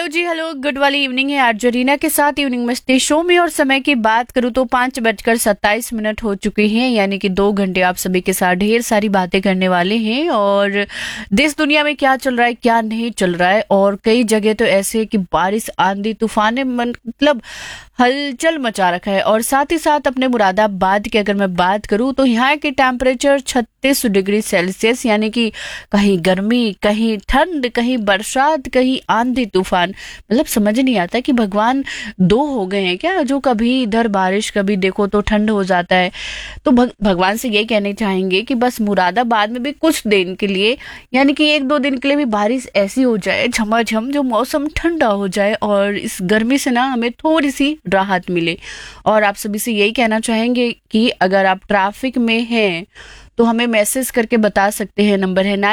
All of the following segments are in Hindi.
जी हेलो, गुड वाली इवनिंग है आज जरीना के साथ इवनिंग मस्ती शो में। और समय की बात करूँ तो 5:27 हो चुके हैं, यानी कि 2 घंटे आप सभी के साथ ढेर सारी बातें करने वाले हैं। और देश दुनिया में क्या चल रहा है क्या नहीं चल रहा है, और कई जगह तो ऐसे है कि बारिश आंधी तूफान ने मतलब हलचल मचा रखा है। और साथ ही साथ अपने मुरादाबाद की अगर मैं बात करूं तो यहाँ के टेम्परेचर 36 डिग्री सेल्सियस, यानी कि कहीं गर्मी कहीं ठंड कहीं बरसात कहीं आंधी तूफान। मतलब समझ नहीं आता कि भगवान दो हो गए हैं क्या, जो कभी इधर बारिश कभी देखो तो ठंड हो जाता है। तो भगवान से ये कहने चाहेंगे कि बस मुरादाबाद में भी कुछ दिन के लिए, यानी कि 1-2 दिन के लिए भी बारिश ऐसी हो जाए झमाझम, जो मौसम ठंडा हो जाए और इस गर्मी से ना हमें थोड़ी सी राहत मिले। और आप सभी से यही कहना चाहेंगे कि अगर आप ट्रैफिक में हैं तो हमें मैसेज करके बता सकते हैं। नंबर है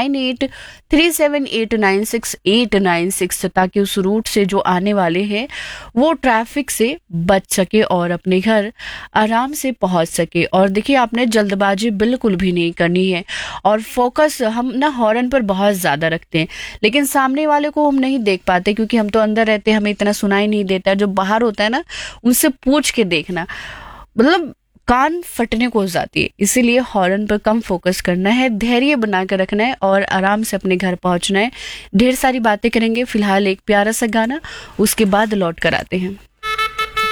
9837896896, ताकि उस रूट से जो आने वाले हैं वो ट्रैफिक से बच सके और अपने घर आराम से पहुंच सके। और देखिए, आपने जल्दबाजी बिल्कुल भी नहीं करनी है। और फोकस हम ना हॉर्न पर बहुत ज़्यादा रखते हैं, लेकिन सामने वाले को हम नहीं देख पाते क्योंकि हम तो अंदर रहते हैं, हमें इतना सुनाई नहीं देता। जो बाहर होता है ना, उनसे पूछ के देखना, मतलब कान फटने को हो जाती है। इसीलिए हॉर्न पर कम फोकस करना है, धैर्य बना कर रखना है और आराम से अपने घर पहुंचना है। ढेर सारी बातें करेंगे, फिलहाल एक प्यारा सा गाना, उसके बाद लौट कर आते हैं।